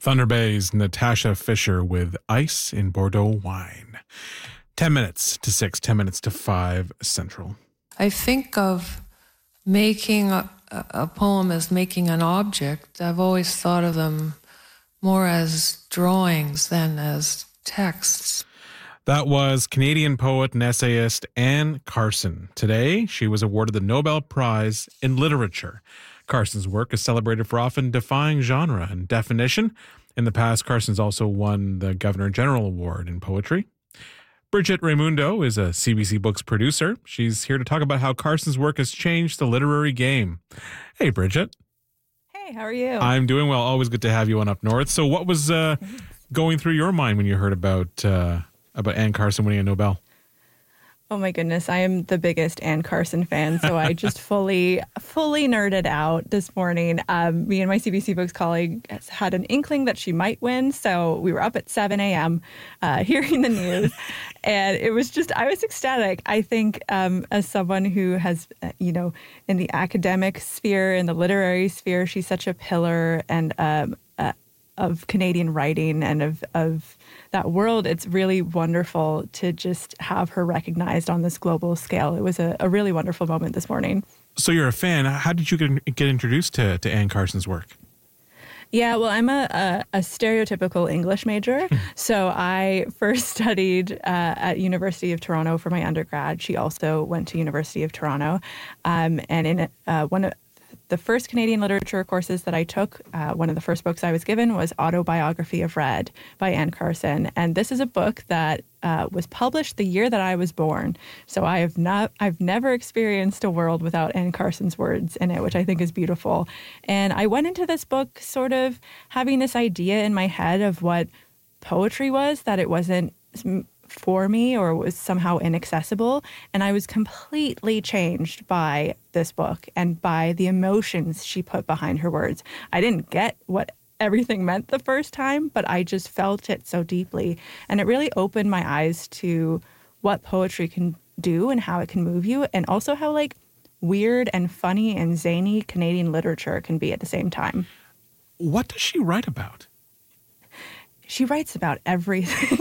Thunder Bay's Natasha Fisher with Ice in Bordeaux Wine. 10 minutes to 6, 10 minutes to 5 Central. I think of making a poem as making an object. I've always thought of them more as drawings than as texts. That was Canadian poet and essayist Anne Carson. Today, she was awarded the Nobel Prize in Literature. Carson's work is celebrated for often defying genre and definition. In the past, Carson's also won the Governor General Award in poetry. Bridget Raimundo is a CBC Books producer. She's here to talk about how Carson's work has changed the literary game. Hey, Bridget. Hey, how are you? I'm doing well. Always good to have you on Up North. So what was going through your mind when you heard about Anne Carson winning a Nobel? Oh my goodness, I am the biggest Anne Carson fan, so I just fully nerded out this morning. Me and my CBC Books colleague had an inkling that she might win, so we were up at 7 a.m. Hearing the news, and I was ecstatic. I think as someone who has, in the academic sphere, in the literary sphere, she's such a pillar and of Canadian writing and of that world. It's really wonderful to just have her recognized on this global scale. It was a really wonderful moment this morning. So you're a fan. How did you get introduced to Anne Carson's work? Yeah, well, I'm a stereotypical English major. So I first studied at University of Toronto for my undergrad. She also went to University of Toronto. And in one of the first Canadian literature courses that I took, one of the first books I was given was Autobiography of Red by Anne Carson. And this is a book that was published the year that I was born. So I've never experienced a world without Anne Carson's words in it, which I think is beautiful. And I went into this book sort of having this idea in my head of what poetry was, that it wasn't for me or was somehow inaccessible. And I was completely changed by this book and by the emotions she put behind her words. I didn't get what everything meant the first time, but I just felt it so deeply. And it really opened my eyes to what poetry can do and how it can move you, and also how weird and funny and zany Canadian literature can be at the same time. What does she write about? She writes about everything.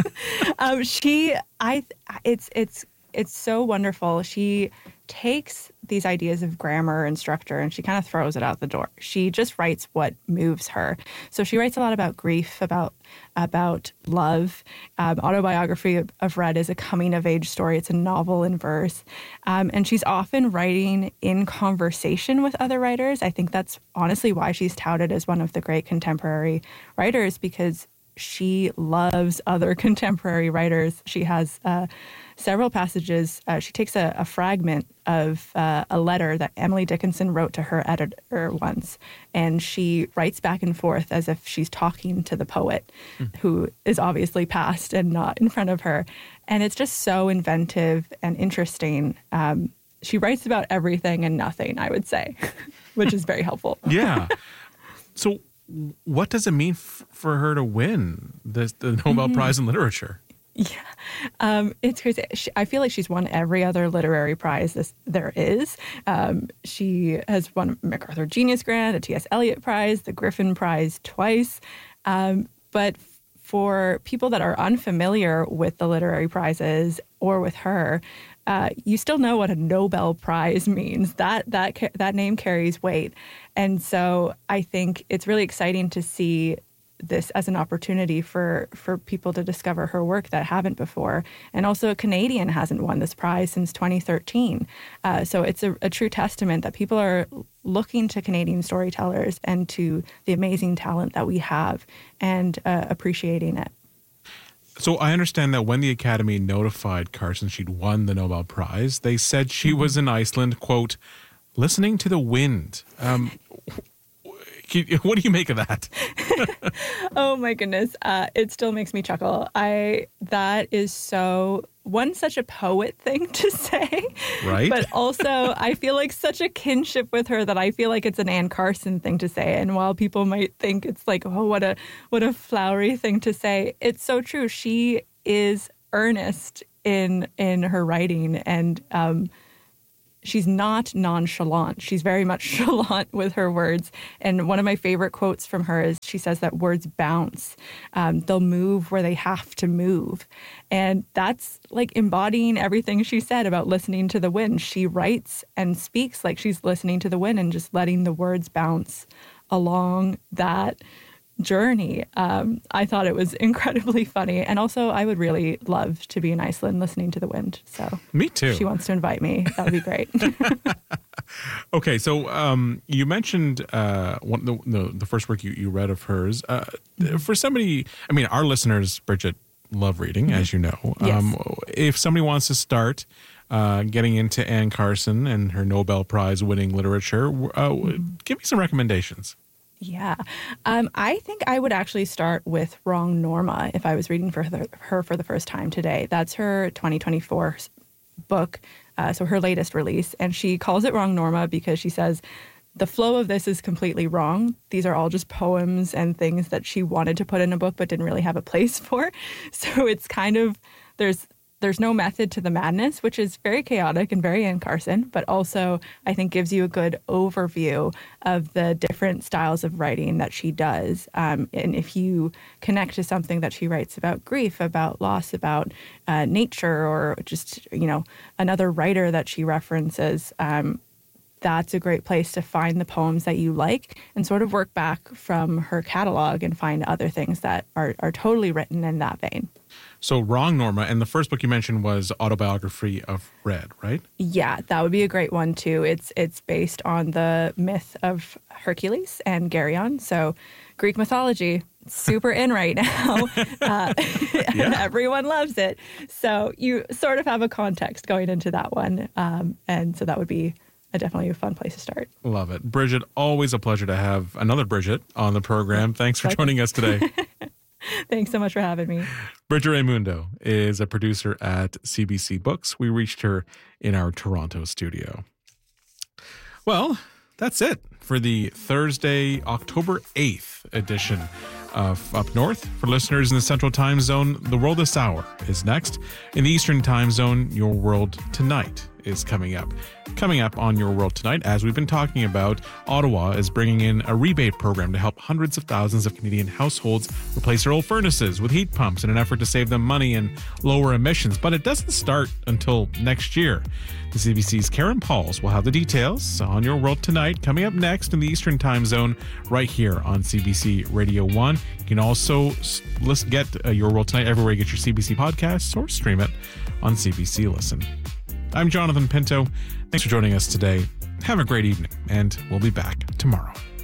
It's so wonderful. She takes these ideas of grammar and structure and she kind of throws it out the door. She just writes what moves her. So she writes a lot about grief, about love. Autobiography of Red is a coming-of-age story. It's a novel in verse. And she's often writing in conversation with other writers. I think that's honestly why she's touted as one of the great contemporary writers, because she loves other contemporary writers. She has several passages. She takes a fragment of a letter that Emily Dickinson wrote to her editor once, and she writes back and forth as if she's talking to the poet, who is obviously past and not in front of her. And it's just so inventive and interesting. She writes about everything and nothing, I would say, which is very helpful. Yeah. So what does it mean for her to win the Nobel Prize in Literature? Yeah, it's crazy. I feel like she's won every other literary prize there is. She has won MacArthur Genius Grant, a T.S. Eliot Prize, the Griffin Prize twice. But for people that are unfamiliar with the literary prizes or with her, you still know what a Nobel Prize means. That name carries weight. And so I think it's really exciting to see this as an opportunity for people to discover her work that haven't before. And also a Canadian hasn't won this prize since 2013. So it's a true testament that people are looking to Canadian storytellers and to the amazing talent that we have and appreciating it. So I understand that when the Academy notified Carson she'd won the Nobel Prize, they said she was in Iceland, quote, listening to the wind. What do you make of that? Oh my goodness. It still makes me chuckle. That is such a poet thing to say. Right. But also I feel like such a kinship with her that I feel like it's an Anne Carson thing to say. And while people might think it's like, oh, what a flowery thing to say, it's so true. She is earnest in her writing, and she's not nonchalant. She's very much chalant with her words. And one of my favorite quotes from her is she says that words bounce. They'll move where they have to move. And that's like embodying everything she said about listening to the wind. She writes and speaks like she's listening to the wind and just letting the words bounce along that journey. I thought it was incredibly funny. And also, I would really love to be in Iceland listening to the wind. So me too. If she wants to invite me, that would be great. Okay, so you mentioned the first work you read of hers. For somebody, I mean, our listeners, Bridget, love reading, as you know. Yes. If somebody wants to start getting into Anne Carson and her Nobel Prize winning literature, give me some recommendations. Yeah. I think I would actually start with Wrong Norma if I was reading for her for the first time today. That's her 2024 book, so her latest release. And she calls it Wrong Norma because she says, the flow of this is completely wrong. These are all just poems and things that she wanted to put in a book but didn't really have a place for. So it's kind of, there's no method to the madness, which is very chaotic and very Anne Carson, but also I think gives you a good overview of the different styles of writing that she does. And if you connect to something that she writes about grief, about loss, about nature, or just, another writer that she references, that's a great place to find the poems that you like and sort of work back from her catalog and find other things that are totally written in that vein. So Wrong Norma, and the first book you mentioned was Autobiography of Red, right? Yeah, that would be a great one too. It's based on the myth of Hercules and Geryon. So Greek mythology, super in right now. Everyone loves it. So you sort of have a context going into that one. And so that would be definitely a fun place to start. Love it. Bridget, always a pleasure to have another Bridget on the program. Thanks for joining us today. Thanks so much for having me. Bridget Raimundo is a producer at CBC Books. We reached her in our Toronto studio. Well, that's it for the Thursday, October 8th edition of Up North. For listeners in the Central Time Zone, The World This Hour is next. In the Eastern Time Zone, Your World Tonight is coming up. Coming up on Your World Tonight, as we've been talking about, Ottawa is bringing in a rebate program to help hundreds of thousands of Canadian households replace their old furnaces with heat pumps in an effort to save them money and lower emissions. But it doesn't start until next year. The CBC's Karen Pauls will have the details on Your World Tonight coming up next in the Eastern Time Zone right here on CBC Radio 1. You can also get Your World Tonight everywhere you get your CBC podcasts or stream it on CBC Listen. I'm Jonathan Pinto. Thanks for joining us today. Have a great evening, and we'll be back tomorrow.